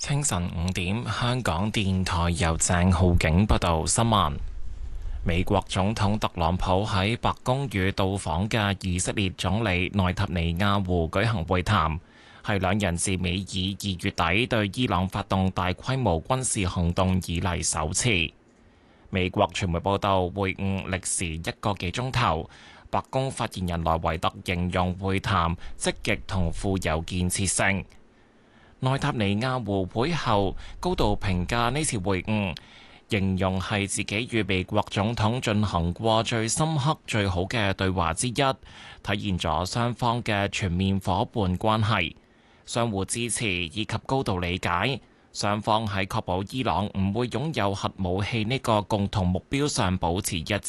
清晨5點，香港電台由鄭浩景報道新聞。美國總統特朗普喺白宮與到訪嘅以色列總理內塔尼亞胡舉行會談，係兩人自美以2月底對伊朗發動大規模軍事行動以嚟首次。美國傳媒報道，會晤歷時1個幾鐘頭。白宮發言人萊維特形容會談積極同富有建設性。內塔尼亞胡會後高度評價呢次會晤，形容係自己與美國總統進行過最深刻、最好嘅對話之一，體現咗雙方嘅全面夥伴關係、相互支持以及高度理解。雙方喺確保伊朗唔會擁有核武器呢個共同目標上保持一致。